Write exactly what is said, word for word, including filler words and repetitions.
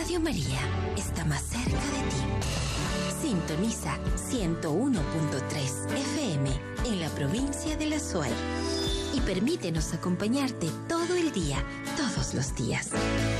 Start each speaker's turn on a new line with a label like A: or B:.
A: Radio María está más cerca de ti. Sintoniza ciento uno punto tres F M en la provincia de La Suay y permítenos acompañarte todo el día, todos los días.